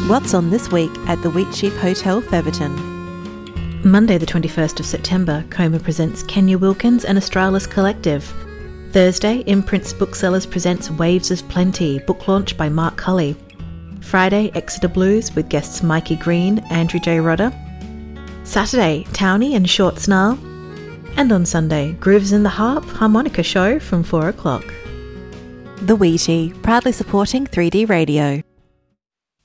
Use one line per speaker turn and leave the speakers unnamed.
What's on this week at the Wheatsheaf Hotel, Theberton?
Monday the 21st of September, Coma presents Kenya Wilkins and Australis Collective. Thursday, Imprints Booksellers presents Waves of Plenty, book launch by Mark Cully. Friday, Exeter Blues with guests Mikey Green, Andrew J. Rodder. Saturday, Townie and Short Snarl. And on Sunday, Grooves in the Harp harmonica show from 4 o'clock.
The Wheatie, proudly supporting 3D Radio.